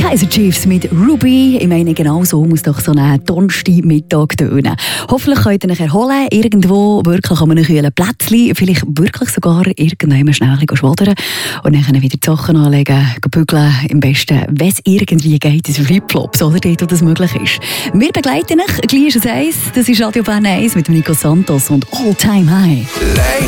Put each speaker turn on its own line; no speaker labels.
Kaiser Chiefs mit Ruby. Ich meine, genau so muss doch so ein Donnerstagmittag tönen. Hoffentlich könnt ihr euch erholen, irgendwo wirklich an einem kühlen Plätzchen, vielleicht wirklich sogar irgendwann schnell ein bisschen schwadern und dann wieder die Sachen anlegen, bügeln, am besten, wenn es irgendwie geht, in Flipflops, oder dort, wo das möglich ist. Wir begleiten euch, gleich ist es 1, das ist Radio Bern 1 mit Nico Santos und All Time High.